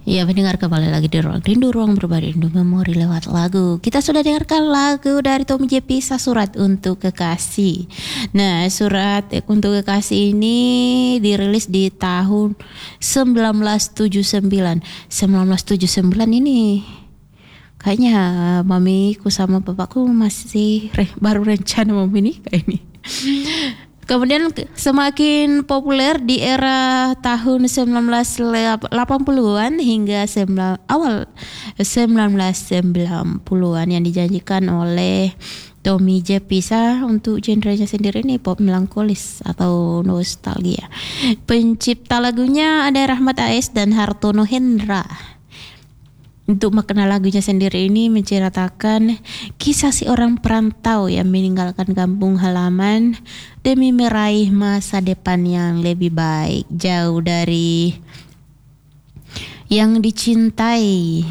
Ya, mendengar kembali lagi di Ruang Rindu, Ruang Berbagi Rindu Memori lewat lagu. Kita sudah dengarkan lagu dari Tommy J. Pisa, Surat Untuk Kekasih. Nah, Surat Untuk Kekasih ini dirilis di tahun 1979. 1979 ini kayaknya mamiku sama bapakku masih baru rencana mau menikah ini. Kemudian semakin populer di era tahun 1980-an hingga awal 1990-an yang dijanjikan oleh Tommy J. Pisa untuk genrenya sendiri ini pop melankolis atau nostalgia. Pencipta lagunya ada Rahmat A.S. dan Hartono Hendra. Untuk makna lagunya sendiri ini menceritakan kisah seorang perantau yang meninggalkan kampung halaman demi meraih masa depan yang lebih baik, jauh dari yang dicintai.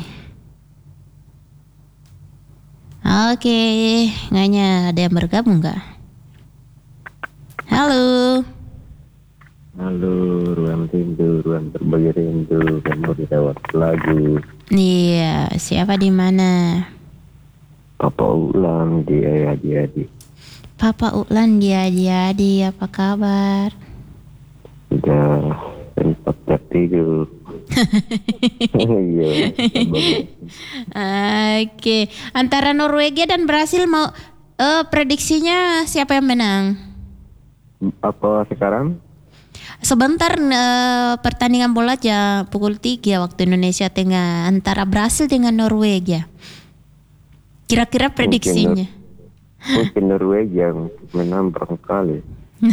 Oke, nganya ada yang bergabung nggak? Halo. Halo, Ruang Rindu, Ruang Berbagi Rindu, memori lewat lagu. Iya, siapa di mana? Papa Ulang di Adi. Papa Ulan di Adi, apa kabar? Sudah sempat tertidur. Iya. Oke, antara Norwegia dan Brasil mau prediksinya siapa yang menang? Apa sekarang? Sebentar pertandingan bola aja pukul 3 waktu Indonesia Tengah antara Brasil dengan Norwegia. Kira-kira prediksinya? Mungkin Norwegia yang menang barangkali.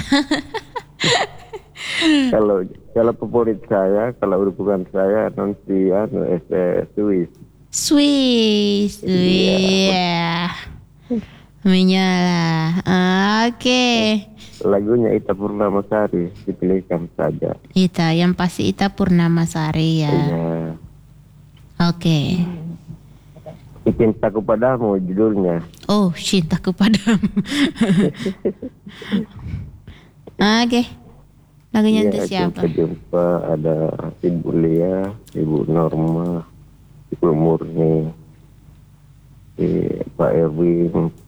Kalau favorit saya, kalau bukan saya nanti Swiss. Swiss, iya. Menyala. Oke. Lagunya Ita Purnamasari dipilihkan saja. Yang pasti Ita Purnamasari ya. Iya. Oke. Cintaku Padamu judulnya. Oh, Cintaku Padamu. Oke. Lagunya untuk siapa? Jumpa ada Ibu Lia, Ibu Norma, Ibu Murni, Pak Erwin,